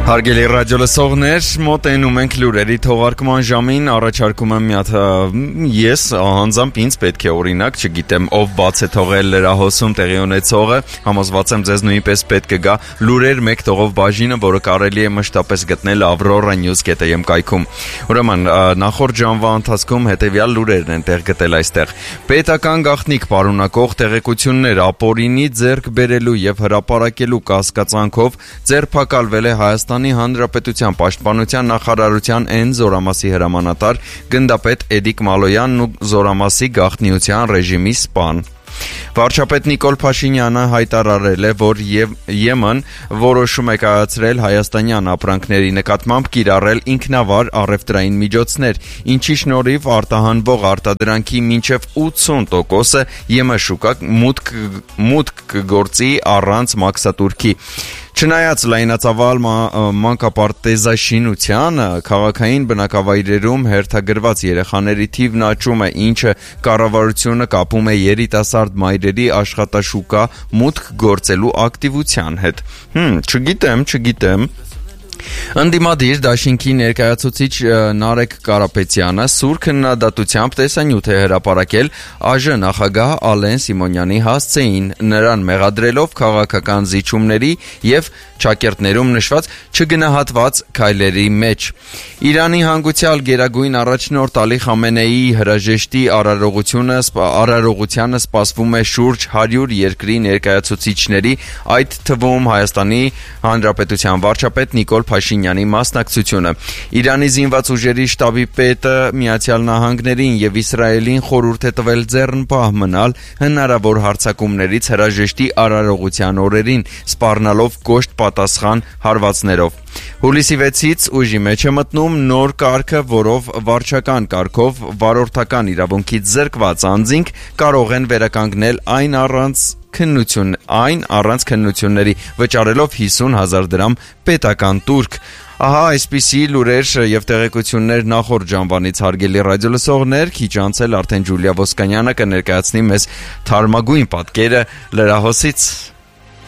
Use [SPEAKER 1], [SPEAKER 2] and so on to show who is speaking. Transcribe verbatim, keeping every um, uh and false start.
[SPEAKER 1] Հարգելի ռադիոլսողներ, մոտենում ենք լուրերի թողարկման ժամին, առաջարկում եմ մի հատ ես անձամբ ինձ պետք է օրինակ, չգիտեմ ով բաց է թողել լրահոսում տեղի ունեցողը, համոզված եմ ձեզ նույնպես պետք է գա լուրեր մեկ տողով բաժինը, որը կարելի է մշտապես գտնել Aurora News dot am կայքում։ Ուրեմն նախորդ ժամվա ընթացքում հետևյալ լուրերն են տեղ գտել այստեղ։ Պետական գաղտնիք պարունակող տեղեկություններ ապօրինի ձեռք բերելու եւ հրապարակելու կասկածանքով ձերբակալվել է Հայաստանի Հանրապետության պաշտպանության նախարարության N զորամասի հրամանատար գնդապետ Էդիկ Մալոյանն ու զորամասի գաղտնիության ռեժիմի սպան։ Վարչապետ Նիկոլ Փաշինյանը հայտարարել է, որ Եմեն որոշում է կայացրել հայաստանյան ապրանքների նկատմամբ կիրառել ինքնավար առևտրային միջոցներ, ինչի շնորհիվ արտահանվող արտադրանքի մինչև ութսուն տոկոսը ԵՄ շուկա մուտք մուտք կգործի առանց մաքսատուրքի։ Չնայած լայնածավալ մանկապարտեզաշինությանը, քաղաքային բնակավայրերում հերթագրված երեխաների թիվն աճում է, ինչը կառավարությունը կապում է երիտասարդ մայրերի աշխատաշուկա մուտք գործելու ակտիվության հետ։ Հմ, չգիտեմ, չգիտեմ։ Ընդդիմադիր դաշինքի ներկայացուցիչ Նարեկ Կարապետյանը սուր քննադատությամբ տեսանյութ է հրապարակել ԱԺ նախագահ Ալեն Սիմոնյանի հասցեին, նրան մեղադրելով քաղաքական զիջումների եւ ճակերտներում նշված չգնահատված քայլերի մեջ։ Իրանի հանգուցյալ գերագույն առաջնորդ Ալի Խամենեիի հրաժեշտի արարողությունը արարողությանը սպասվում է շուրջ հարյուր երկրի ներկայացուցիչների, այդ թվում Հայաստանի Հանրապետության վարչապետ Նիկոլ Փաշինյանի մասնակցությունը։ Իրանի զինված ուժերի շտաբի պետը Միացյալ Նահանգներին եւ Իսրայելին խորհուրդ է տվել ձեռնպահ մնալ հնարավոր հարձակումներից հրաժեշտի արարողության օրերին, սպառնալով կոշտ պատասխան հարվածներով։ Հուլիսի վեցից ուժի մեջ է մտնում նոր կարգը, որով վարչական կարգով վարորդական իրավունքից զրկված անձինք կարող են վերականգնել այն առանց քննություն, այն առանց քննությունների, վճարելով հիսուն հազար դրամ պետական տուրք։ Ահա այսպիսի լուրեր եւ տեղեկություններ նախորդ ժամվանից, հարգելի ռադիոլսողներ, քիչ անց էլ արդեն Ջուլիա Ոսկանյանը կներկայացնի մեզ թարմագույն պատկերը լրահոսից։